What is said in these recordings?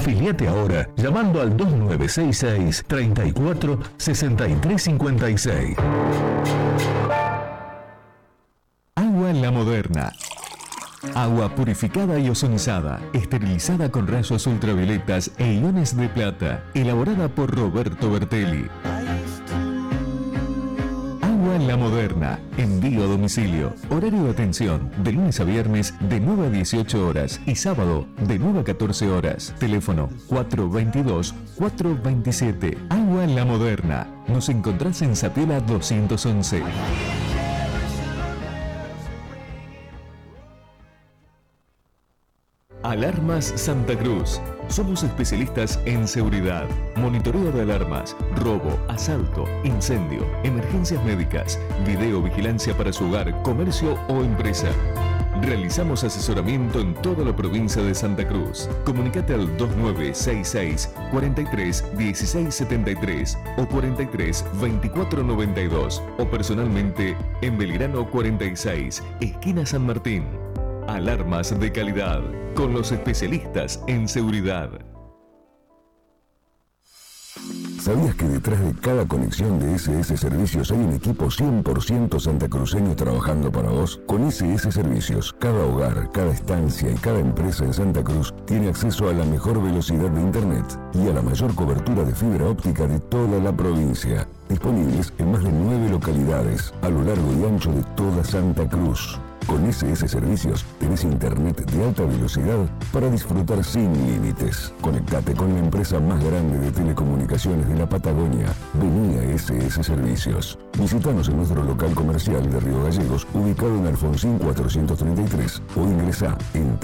Afiliate ahora llamando al 2966 34 63 56. Agua La Moderna. Agua purificada y ozonizada, esterilizada con rayos ultravioletas e iones de plata, elaborada por Roberto Bertelli. Agua La Moderna, envío a domicilio, horario de atención, de lunes a viernes de 9 a 18 horas y sábado de 9 a 14 horas. Teléfono 422-427. Agua La Moderna. Nos encontrás en Sapiola 211. Alarmas Santa Cruz. Somos especialistas en seguridad, monitoreo de alarmas, robo, asalto, incendio, emergencias médicas, videovigilancia para su hogar, comercio o empresa. Realizamos asesoramiento en toda la provincia de Santa Cruz. Comunicate al 2966 43 16 73 o 43 24 92 o personalmente en Belgrano 46, esquina San Martín. Alarmas de calidad, con los especialistas en seguridad. ¿Sabías que detrás de cada conexión de SS Servicios hay un equipo 100% santacruceño trabajando para vos? Con SS Servicios, cada hogar, cada estancia y cada empresa en Santa Cruz tiene acceso a la mejor velocidad de Internet y a la mayor cobertura de fibra óptica de toda la provincia. Disponibles en más de 9 localidades a lo largo y ancho de toda Santa Cruz. Con SS Servicios tenés internet de alta velocidad para disfrutar sin límites. Conectate con la empresa más grande de telecomunicaciones de la Patagonia. Vení a SS Servicios. Visítanos en nuestro local comercial de Río Gallegos, ubicado en Alfonsín 433, o ingresá en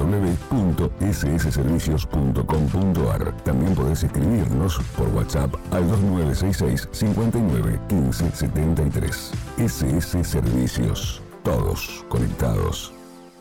www.ssservicios.com.ar. También podés escribirnos por WhatsApp al 2966 59 15 73. SS Servicios. Todos conectados.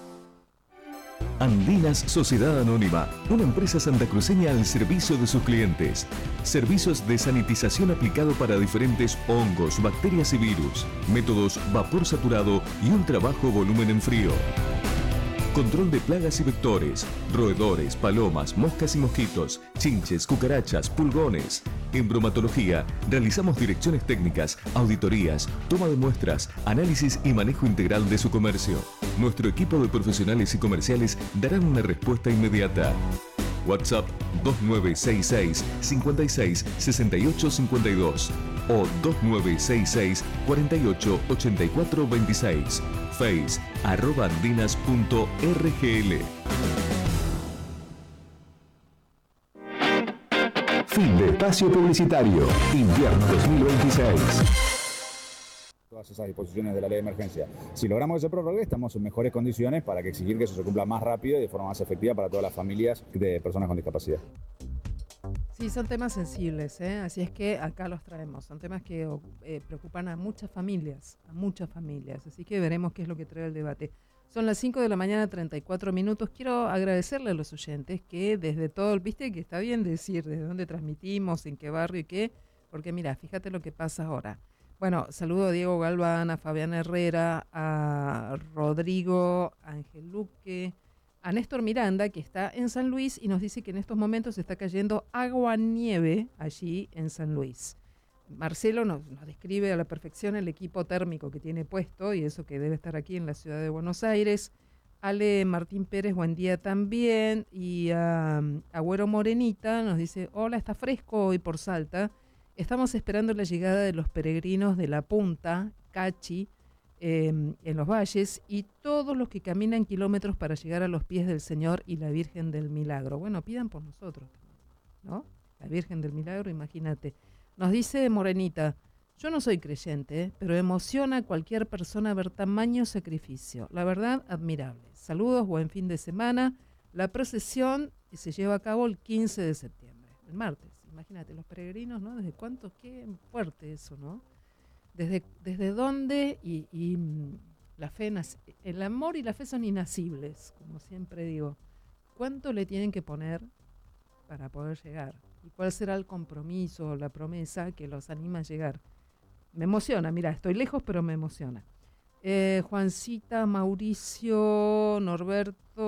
Andinas Sociedad Anónima, una empresa santacruceña al servicio de sus clientes. Servicios de sanitización aplicado para diferentes hongos, bacterias y virus. Métodos vapor saturado y ultra bajo volumen en frío. Control de plagas y vectores, roedores, palomas, moscas y mosquitos, chinches, cucarachas, pulgones. En bromatología, realizamos direcciones técnicas, auditorías, toma de muestras, análisis y manejo integral de su comercio. Nuestro equipo de profesionales y comerciales darán una respuesta inmediata. WhatsApp 2966 56 68 52 o 2966 48 84 26. Face @andinas.rgl. Fin de espacio publicitario. Invierno 2026. Todas esas disposiciones de la ley de emergencia. Si logramos que se prorrogue, estamos en mejores condiciones para que exigir que eso se cumpla más rápido y de forma más efectiva para todas las familias de personas con discapacidad. Sí, son temas sensibles, así es que acá los traemos. Son temas que preocupan a muchas familias, así que veremos qué es lo que trae el debate. Son las 5 de la mañana, 34 minutos. Quiero agradecerle a los oyentes que desde todo, viste que está bien decir desde dónde transmitimos, en qué barrio y qué, porque mira, fíjate lo que pasa ahora. Bueno, saludo a Diego Galván, a Fabián Herrera, a Rodrigo, a Ángel Luque, a Néstor Miranda, que está en San Luis y nos dice que en estos momentos está cayendo agua-nieve allí en San Luis. Marcelo nos describe a la perfección el equipo térmico que tiene puesto y eso que debe estar aquí en la ciudad de Buenos Aires. Ale Martín Pérez, buen día también. Y Agüero Morenita nos dice, hola, está fresco hoy por Salta. Estamos esperando la llegada de los peregrinos de La Punta, Cachi, en los valles, y todos los que caminan kilómetros para llegar a los pies del Señor y la Virgen del Milagro. Bueno, pidan por nosotros, ¿no? La Virgen del Milagro, imagínate. Nos dice Morenita, yo no soy creyente, pero emociona a cualquier persona ver tamaño sacrificio. La verdad, admirable. Saludos, buen fin de semana. La procesión se lleva a cabo el 15 de septiembre, el martes. Imagínate, los peregrinos, ¿no? ¿Desde cuánto? Qué fuerte eso, ¿no? ¿Desde dónde? Y la fe, el amor y la fe son inacibles, como siempre digo. ¿Cuánto le tienen que poner para poder llegar? ¿Y cuál será el compromiso, la promesa que los anima a llegar? Me emociona, mira, estoy lejos, pero me emociona. Juancita, Mauricio, Norberto,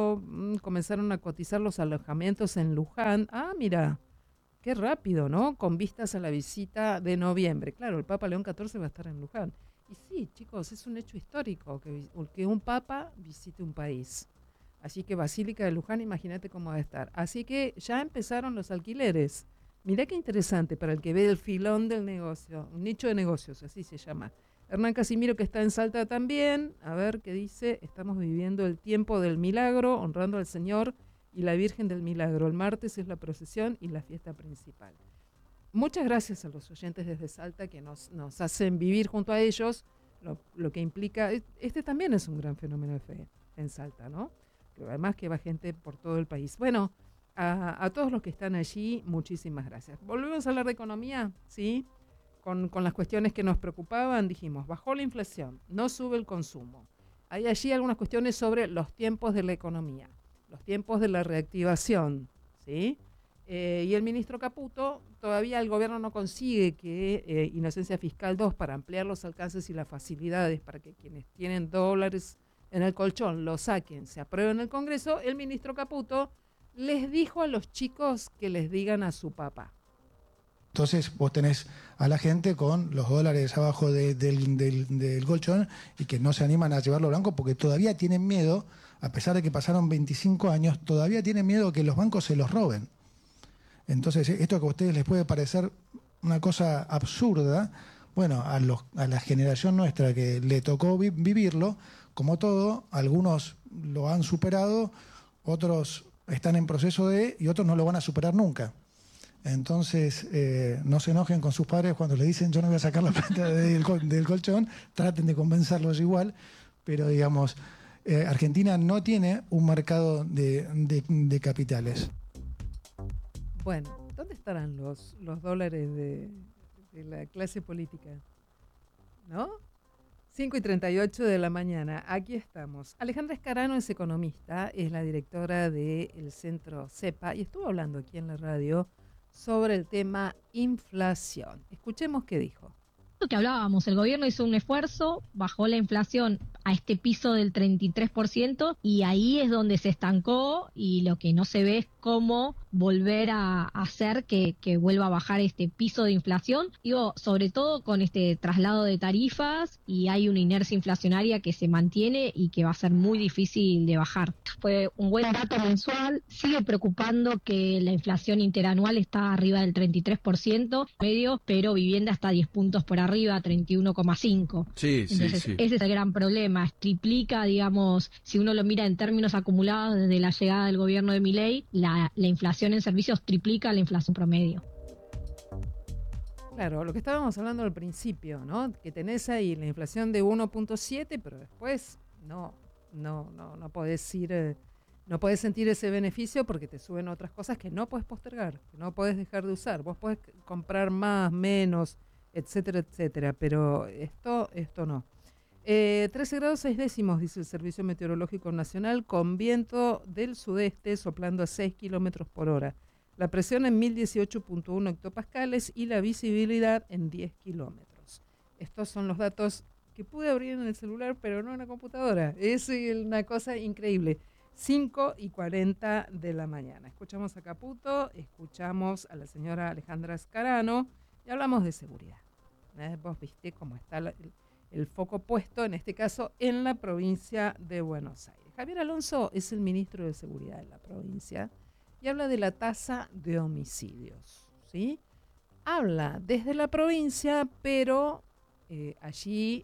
marzo comenzaron a cotizar los alojamientos en Luján. Ah, mira, qué rápido, ¿no? Con vistas a la visita de noviembre. Claro, el Papa León XIV va a estar en Luján. Y sí, chicos, es un hecho histórico que un Papa visite un país. Así que Basílica de Luján, imagínate cómo va a estar. Así que ya empezaron los alquileres. Mirá qué interesante para el que ve el filón del negocio, un nicho de negocios, así se llama. Hernán Casimiro, que está en Salta también, a ver qué dice: estamos viviendo el tiempo del milagro, honrando al Señor y la Virgen del Milagro. El martes es la procesión y la fiesta principal. Muchas gracias a los oyentes desde Salta que nos hacen vivir junto a ellos lo que implica. Este también es un gran fenómeno de fe en Salta, ¿no? Pero además que va gente por todo el país. Bueno, a todos los que están allí, muchísimas gracias. Volvemos a hablar de economía, ¿sí? Con las cuestiones que nos preocupaban, dijimos, bajó la inflación, no sube el consumo. Hay allí algunas cuestiones sobre los tiempos de la economía, los tiempos de la reactivación, ¿sí? Y el ministro Caputo, todavía el gobierno no consigue que Inocencia Fiscal 2, para ampliar los alcances y las facilidades para que quienes tienen dólares en el colchón lo saquen, se apruebe en el Congreso. El ministro Caputo les dijo a los chicos que les digan a su papá. Entonces vos tenés a la gente con los dólares abajo del colchón y que no se animan a llevarlo blanco porque todavía tienen miedo, a pesar de que pasaron 25 años, todavía tienen miedo que los bancos se los roben. Entonces esto que a ustedes les puede parecer una cosa absurda, bueno, a la generación nuestra que le tocó vivirlo, como todo, algunos lo han superado, otros están en proceso y otros no lo van a superar nunca. Entonces, no se enojen con sus padres cuando le dicen yo no voy a sacar la plata del colchón, traten de convencerlos igual, pero digamos, Argentina no tiene un mercado de capitales. Bueno, ¿dónde estarán los dólares de la clase política? ¿No? 5:38 de la mañana, aquí estamos. Alejandra Escarano es economista, es la directora del Centro CEPA y estuvo hablando aquí en la radio sobre el tema inflación. Escuchemos qué dijo. Lo que hablábamos, el gobierno hizo un esfuerzo, bajó la inflación a este piso del 33% y ahí es donde se estancó y lo que no se ve es cómo volver a hacer que vuelva a bajar este piso de inflación. Digo, sobre todo con este traslado de tarifas y hay una inercia inflacionaria que se mantiene y que va a ser muy difícil de bajar. Fue un buen dato mensual, sigue preocupando que la inflación interanual está arriba del 33% medio, pero vivienda está 10 puntos por arriba, 31,5. Sí. Ese es el gran problema, triplica, digamos, si uno lo mira en términos acumulados desde la llegada del gobierno de Milei, la inflación en servicios triplica la inflación promedio. Claro, lo que estábamos hablando al principio, ¿no? Que tenés ahí la inflación de 1.7, pero después no podés ir, no podés sentir ese beneficio porque te suben otras cosas que no podés postergar, que no podés dejar de usar. Vos podés comprar más, menos, etcétera, etcétera, pero esto no. 13 grados 6 décimos, dice el Servicio Meteorológico Nacional, con viento del sudeste soplando a 6 kilómetros por hora. La presión en 1018.1 hectopascales y la visibilidad en 10 kilómetros. Estos son los datos que pude abrir en el celular, pero no en la computadora. Es una cosa increíble. 5:40 de la mañana. Escuchamos a Caputo, escuchamos a la señora Alejandra Escarano y hablamos de seguridad. Vos viste cómo está el foco puesto, en este caso, en la provincia de Buenos Aires. Javier Alonso es el ministro de Seguridad de la provincia y habla de la tasa de homicidios, ¿sí? Habla desde la provincia, pero allí,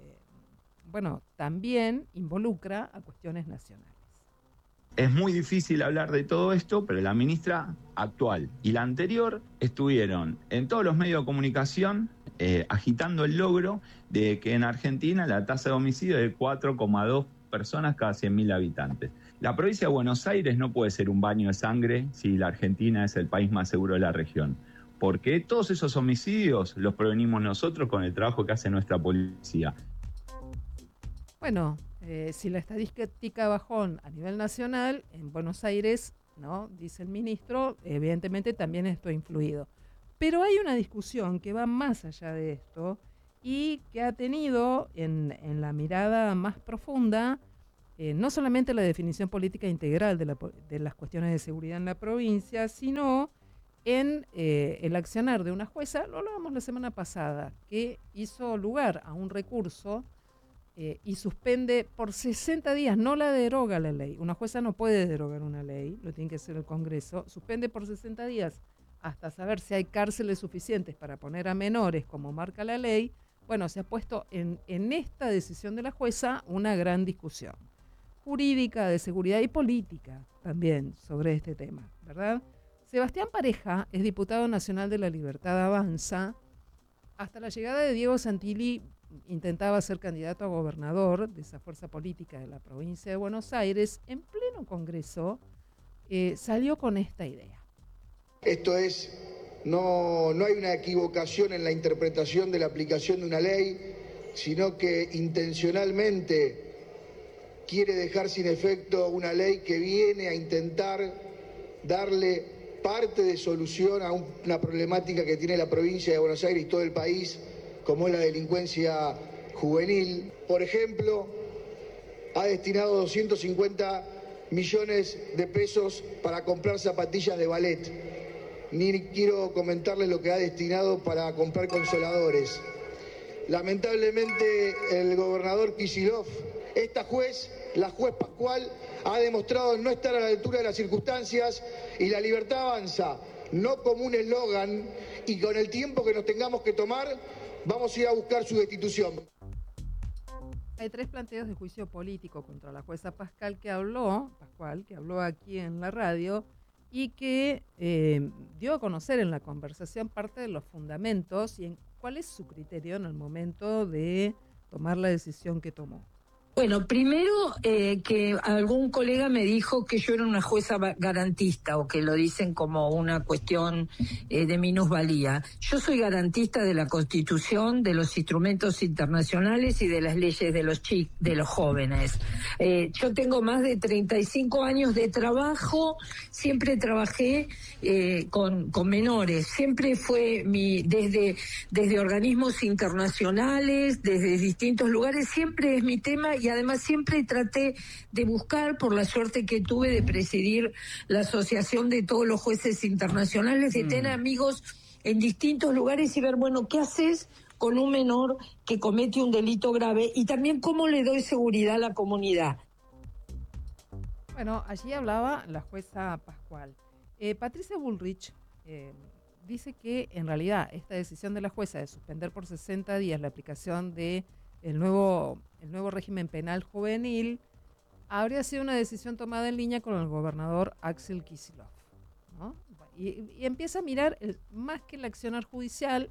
también involucra a cuestiones nacionales. Es muy difícil hablar de todo esto, pero la ministra actual y la anterior estuvieron en todos los medios de comunicación agitando el logro de que en Argentina la tasa de homicidio es de 4,2 personas cada 100.000 habitantes. La provincia de Buenos Aires no puede ser un baño de sangre si la Argentina es el país más seguro de la región, porque todos esos homicidios los prevenimos nosotros con el trabajo que hace nuestra policía. Bueno, si la estadística bajón a nivel nacional, en Buenos Aires, ¿no?, dice el ministro, evidentemente también esto ha influido. Pero hay una discusión que va más allá de esto y que ha tenido en la mirada más profunda no solamente la definición política integral de las cuestiones de seguridad en la provincia, sino en el accionar de una jueza, lo hablábamos la semana pasada, que hizo lugar a un recurso y suspende por 60 días, no la deroga la ley. Una jueza no puede derogar una ley, lo tiene que hacer el Congreso, suspende por 60 días hasta saber si hay cárceles suficientes para poner a menores como marca la ley. Bueno, se ha puesto en esta decisión de la jueza una gran discusión jurídica, de seguridad y política también sobre este tema, ¿verdad? Sebastián Pareja es diputado nacional de La Libertad Avanza. Hasta la llegada de Diego Santilli intentaba ser candidato a gobernador de esa fuerza política de la provincia de Buenos Aires. En pleno Congreso salió con esta idea. Esto es, no hay una equivocación en la interpretación de la aplicación de una ley, sino que intencionalmente quiere dejar sin efecto una ley que viene a intentar darle parte de solución a una problemática que tiene la provincia de Buenos Aires y todo el país, como es la delincuencia juvenil. Por ejemplo, ha destinado 250 millones de pesos para comprar zapatillas de ballet. Ni quiero comentarles lo que ha destinado para comprar consoladores. Lamentablemente, el gobernador Kicillof, la juez Pascual, ha demostrado no estar a la altura de las circunstancias, y La Libertad Avanza, no como un eslogan, y con el tiempo que nos tengamos que tomar, vamos a ir a buscar su destitución. Hay 3 planteos de juicio político contra la jueza Pascual que habló aquí en la radio y que dio a conocer en la conversación parte de los fundamentos y en cuál es su criterio en el momento de tomar la decisión que tomó. Bueno, primero que algún colega me dijo que yo era una jueza garantista, o que lo dicen como una cuestión de minusvalía. Yo soy garantista de la Constitución, de los instrumentos internacionales y de las leyes de los jóvenes. Yo tengo más de 35 años de trabajo, siempre trabajé con menores, siempre fue desde organismos internacionales, desde distintos lugares, siempre es mi tema. Y además siempre traté de buscar, por la suerte que tuve de presidir la asociación de todos los jueces internacionales, de tener amigos en distintos lugares y ver, bueno, ¿qué haces con un menor que comete un delito grave? Y también cómo le doy seguridad a la comunidad. Bueno, allí hablaba la jueza Pascual. Patricia Bullrich dice que en realidad esta decisión de la jueza de suspender por 60 días la aplicación de el nuevo régimen penal juvenil habría sido una decisión tomada en línea con el gobernador Axel Kicillof, ¿no? Y empieza a mirar más que el accionar judicial,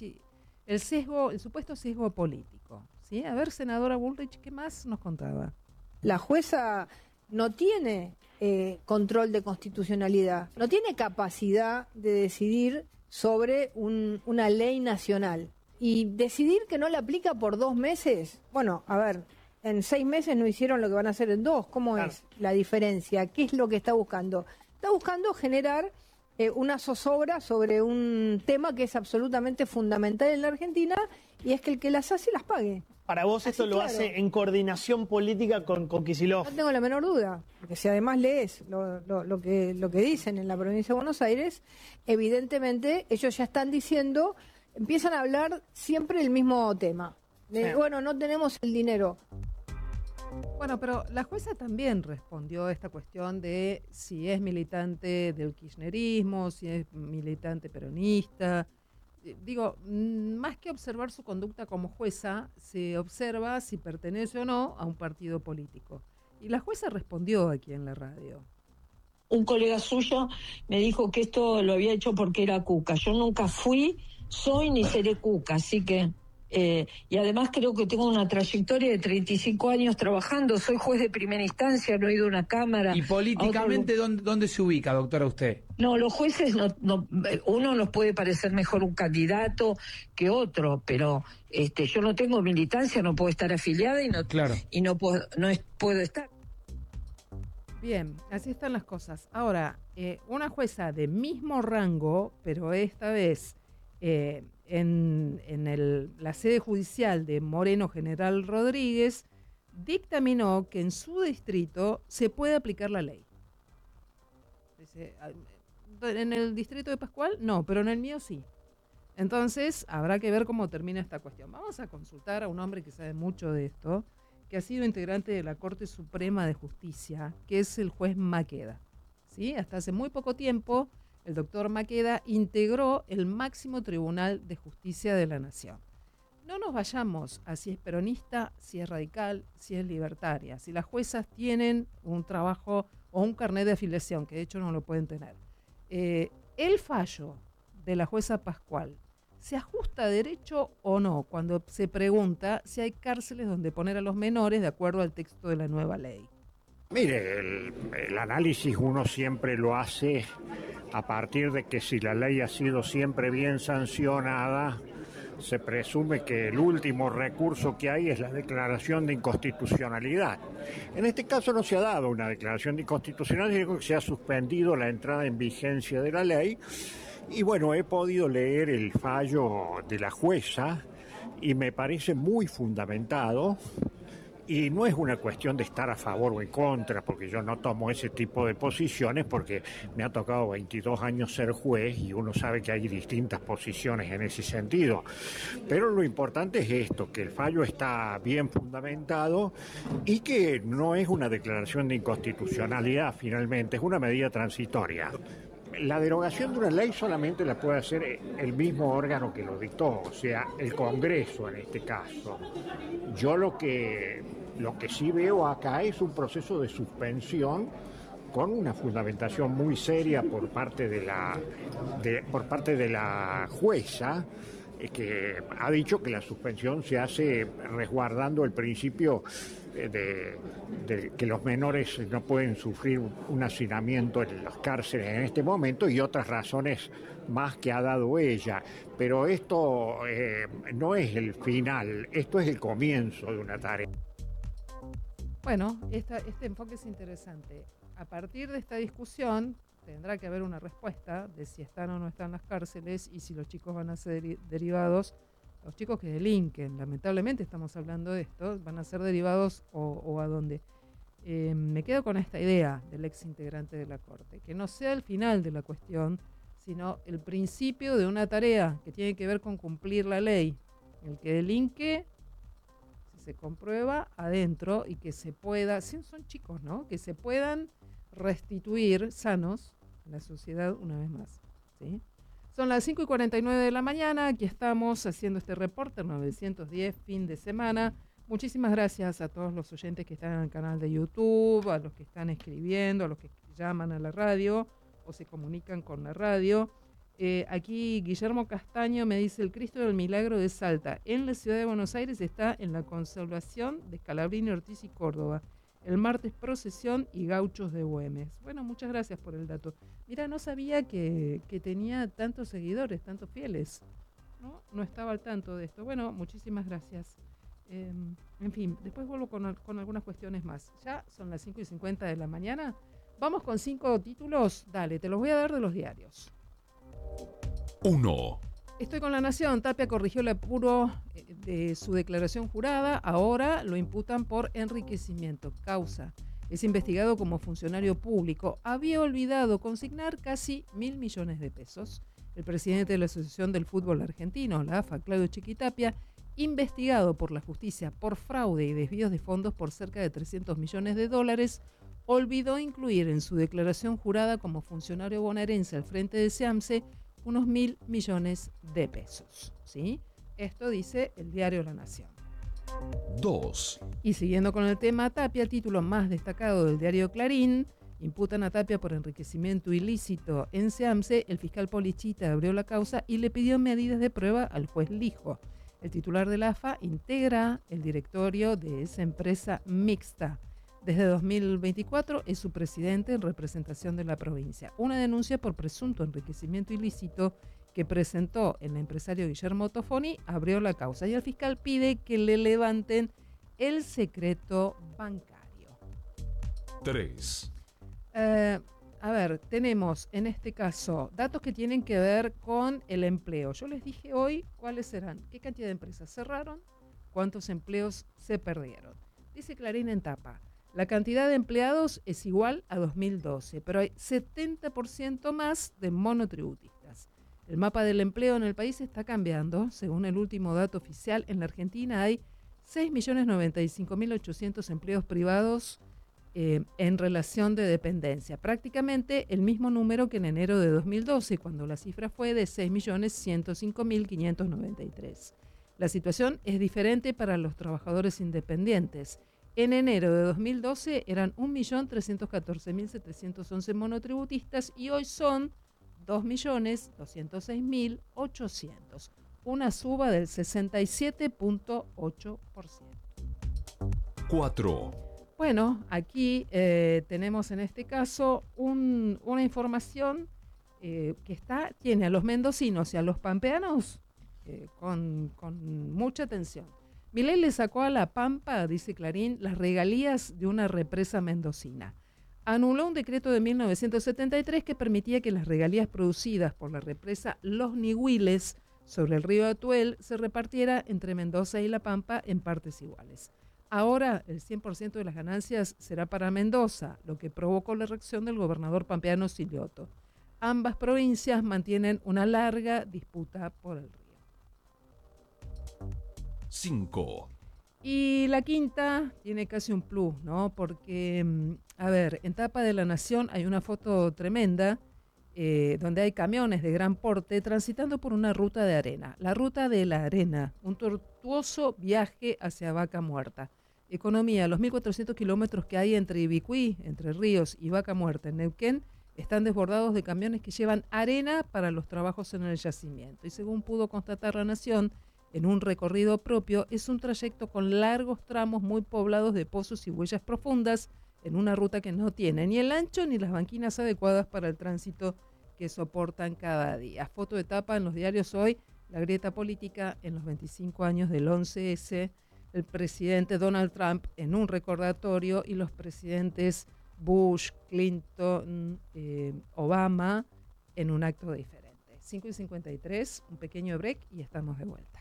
el supuesto sesgo político, ¿sí? A ver, senadora Bullrich, ¿qué más nos contaba? La jueza no tiene control de constitucionalidad, no tiene capacidad de decidir sobre una ley nacional. Y decidir que no la aplica por 2 meses, bueno, a ver, en 6 meses no hicieron lo que van a hacer en 2, ¿cómo claro. es la diferencia? ¿Qué es lo que está buscando? Está buscando generar una zozobra sobre un tema que es absolutamente fundamental en la Argentina, y es que el que las hace las pague. Para vos esto lo hace en coordinación política con Kicillof. No tengo la menor duda, porque si además lees lo que dicen en la provincia de Buenos Aires, evidentemente ellos ya están diciendo... Empiezan a hablar siempre el mismo tema. Bueno, no tenemos el dinero. Bueno, pero la jueza también respondió a esta cuestión de si es militante del kirchnerismo, si es militante peronista. Digo, más que observar su conducta como jueza, se observa si pertenece o no a un partido político. Y la jueza respondió aquí en la radio. Un colega suyo me dijo que esto lo había hecho porque era cuca. Yo nunca soy ni seré cuca, así que... y además creo que tengo una trayectoria de 35 años trabajando, soy juez de primera instancia, no he ido a una cámara. ¿Y políticamente dónde se ubica, doctora, usted? No, los jueces, uno nos puede parecer mejor un candidato que otro, pero yo no tengo militancia, no puedo estar afiliada y no puedo estar. Bien, así están las cosas. Ahora, una jueza de mismo rango, pero esta vez... en la sede judicial de Moreno General Rodríguez, dictaminó que en su distrito se puede aplicar la ley. Dice, en el distrito de Pascual no, pero en el mío sí. Entonces habrá que ver cómo termina esta cuestión. Vamos a consultar a un hombre que sabe mucho de esto, que ha sido integrante de la Corte Suprema de Justicia, que es el juez Maqueda. ¿Sí? Hasta hace muy poco tiempo, el doctor Maqueda integró el máximo tribunal de justicia de la nación. No nos vayamos a si es peronista, si es radical, si es libertaria, si las juezas tienen un trabajo o un carnet de afiliación, que de hecho no lo pueden tener. El fallo de la jueza Pascual, ¿se ajusta a derecho o no cuando se pregunta si hay cárceles donde poner a los menores de acuerdo al texto de la nueva ley? Mire, el análisis uno siempre lo hace a partir de que si la ley ha sido siempre bien sancionada, se presume que el último recurso que hay es la declaración de inconstitucionalidad. En este caso no se ha dado una declaración de inconstitucionalidad, sino que se ha suspendido la entrada en vigencia de la ley. Y bueno, he podido leer el fallo de la jueza y me parece muy fundamentado. Y no es una cuestión de estar a favor o en contra, porque yo no tomo ese tipo de posiciones, porque me ha tocado 22 años ser juez y uno sabe que hay distintas posiciones en ese sentido. Pero lo importante es esto, que el fallo está bien fundamentado y que no es una declaración de inconstitucionalidad finalmente, es una medida transitoria. La derogación de una ley solamente la puede hacer el mismo órgano que lo dictó, o sea, el Congreso en este caso. Yo lo que sí veo acá es un proceso de suspensión con una fundamentación muy seria por parte de la jueza, que ha dicho que la suspensión se hace resguardando el principio de que los menores no pueden sufrir un hacinamiento en las cárceles en este momento y otras razones más que ha dado ella. Pero esto no es el final, esto es el comienzo de una tarea. Bueno, este enfoque es interesante. A partir de esta discusión tendrá que haber una respuesta de si están o no están las cárceles y si los chicos van a ser derivados. Los chicos que delinquen, lamentablemente estamos hablando de esto, van a ser derivados o a dónde. Me quedo con esta idea del ex integrante de la Corte, que no sea el final de la cuestión, sino el principio de una tarea que tiene que ver con cumplir la ley. El que delinque, si se comprueba, adentro, y que se pueda, si son chicos, ¿no? Que se puedan restituir sanos a la sociedad una vez más, ¿sí? Son las 5:49 de la mañana, aquí estamos haciendo este reporte 910, fin de semana. Muchísimas gracias a todos los oyentes que están en el canal de YouTube, a los que están escribiendo, a los que llaman a la radio o se comunican con la radio. Aquí Guillermo Castaño me dice: el Cristo del Milagro de Salta, en la ciudad de Buenos Aires, está en la Consolación de Scalabrini, Ortiz y Córdoba. El martes procesión y gauchos de Güemes. Bueno, muchas gracias por el dato. Mira, no sabía que tenía tantos seguidores, tantos fieles. No estaba al tanto de esto. Bueno, muchísimas gracias. En fin, después vuelvo con algunas cuestiones más. Ya son las 5:50 de la mañana. Vamos con 5 títulos. Dale, te los voy a dar de los diarios. 1. Estoy con La Nación. Tapia corrigió el apuro de su declaración jurada. Ahora lo imputan por enriquecimiento. Causa: es investigado como funcionario público. Había olvidado consignar casi 1.000 millones de pesos. El presidente de la Asociación del Fútbol Argentino, la AFA, Claudio Chiquitapia, investigado por la justicia por fraude y desvíos de fondos por cerca de 300 millones de dólares, olvidó incluir en su declaración jurada como funcionario bonaerense al frente de SEAMSE unos 1.000 millones de pesos. ¿Sí? Esto dice el diario La Nación. 2. Y siguiendo con el tema Tapia, título más destacado del diario Clarín: imputan a Tapia por enriquecimiento ilícito en SEAMSE. El fiscal Polichita abrió la causa y le pidió medidas de prueba al juez Lijo. El titular de la AFA integra el directorio de esa empresa mixta. Desde 2024 es su presidente en representación de la provincia. Una denuncia por presunto enriquecimiento ilícito que presentó el empresario Guillermo Tofoni abrió la causa y el fiscal pide que le levanten el secreto bancario. 3. A ver, tenemos en este caso datos que tienen que ver con el empleo. Yo les dije hoy cuáles serán, qué cantidad de empresas cerraron, cuántos empleos se perdieron. Dice Clarín en tapa, la cantidad de empleados es igual a 2012, pero hay 70% más de monotributistas. El mapa del empleo en el país está cambiando. Según el último dato oficial, en la Argentina hay 6.095.800 empleos privados en relación de dependencia. Prácticamente el mismo número que en enero de 2012, cuando la cifra fue de 6.105.593. La situación es diferente para los trabajadores independientes. En enero de 2012 eran 1.314.711 monotributistas y hoy son 2.206.800. Una suba del 67.8%. 4. Bueno, aquí tenemos en este caso una información que tiene a los mendocinos y a los pampeanos con mucha atención. Milei le sacó a La Pampa, dice Clarín, las regalías de una represa mendocina. Anuló un decreto de 1973 que permitía que las regalías producidas por la represa Los Nihuiles sobre el río Atuel se repartiera entre Mendoza y La Pampa en partes iguales. Ahora el 100% de las ganancias será para Mendoza, lo que provocó la reacción del gobernador pampeano Silioto. Ambas provincias mantienen una larga disputa por el río. 5. Y la quinta tiene casi un plus, ¿no? Porque, en tapa de La Nación hay una foto tremenda donde hay camiones de gran porte transitando por una ruta de arena. La ruta de la arena, un tortuoso viaje hacia Vaca Muerta. Economía, los 1.400 kilómetros que hay entre Ibicuí, Entre Ríos y Vaca Muerta en Neuquén, están desbordados de camiones que llevan arena para los trabajos en el yacimiento. Y según pudo constatar La Nación, en un recorrido propio, es un trayecto con largos tramos muy poblados de pozos y huellas profundas en una ruta que no tiene ni el ancho ni las banquinas adecuadas para el tránsito que soportan cada día. Foto de tapa en los diarios hoy, la grieta política en los 25 años del 11S, el presidente Donald Trump en un recordatorio y los presidentes Bush, Clinton, Obama en un acto diferente. 5:53, un pequeño break y estamos de vuelta.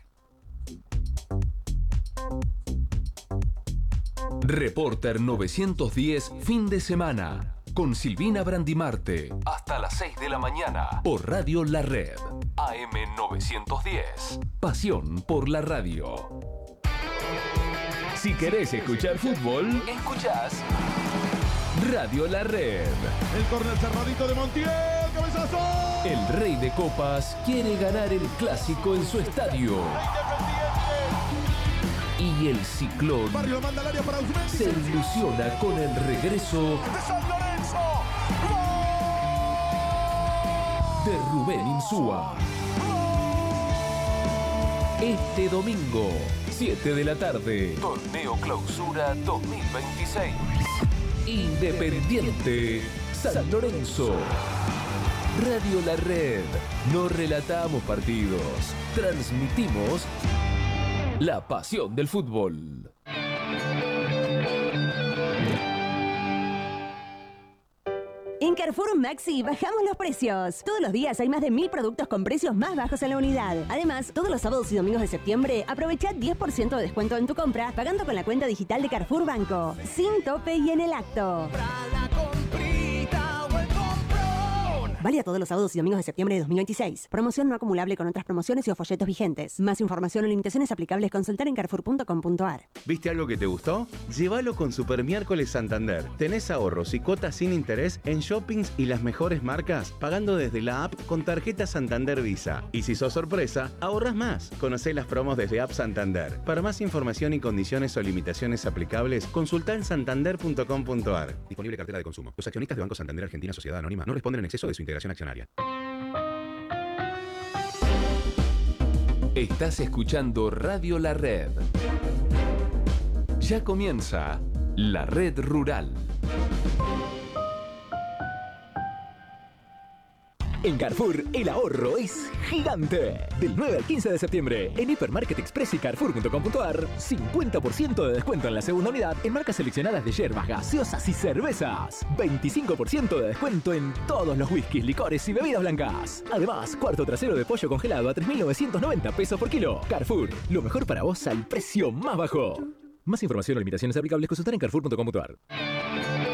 Reporter 910, fin de semana, con Silvina Brandimarte, hasta las 6 de la mañana, por Radio La Red, AM 910, pasión por la radio. Si querés escuchar fútbol, escuchás Radio La Red. El córner cerradito de Montiel, cabezazo. El Rey de Copas quiere ganar el clásico en su estadio. Y el Ciclón Barrio manda al área para se ilusiona con el regreso de San Lorenzo. de Rubén Insúa. Este domingo, 7 de la tarde, Torneo Clausura 2026. Independiente San Lorenzo. Radio La Red. No relatamos partidos, transmitimos la pasión del fútbol. En Carrefour Maxi bajamos los precios. Todos los días hay más de 1.000 productos con precios más bajos en la unidad. Además, todos los sábados y domingos de septiembre, aprovecha 10% de descuento en tu compra pagando con la cuenta digital de Carrefour Banco. Sin tope y en el acto. Válida todos los sábados y domingos de septiembre de 2026. Promoción no acumulable con otras promociones y o folletos vigentes. Más información o limitaciones aplicables, consultar en carrefour.com.ar. ¿Viste algo que te gustó? Llévalo con Super Miércoles Santander. Tenés ahorros y cuotas sin interés en shoppings y las mejores marcas, pagando desde la app con tarjeta Santander Visa. Y si sos sorpresa, ahorras más. Conocé las promos desde App Santander. Para más información y condiciones o limitaciones aplicables, consulta en santander.com.ar. Disponible cartera de consumo. Los accionistas de Banco Santander Argentina Sociedad Anónima no responden en exceso de su integración accionaria. Estás escuchando Radio La Red. Ya comienza La Red Rural. En Carrefour, el ahorro es gigante. Del 9 al 15 de septiembre, en Hipermarket Express y Carrefour.com.ar, 50% de descuento en la segunda unidad en marcas seleccionadas de yerbas, gaseosas y cervezas. 25% de descuento en todos los whiskies, licores y bebidas blancas. Además, cuarto trasero de pollo congelado a 3.990 pesos por kilo. Carrefour, lo mejor para vos al precio más bajo. Más información o limitaciones aplicables consultar en carrefour.com.ar.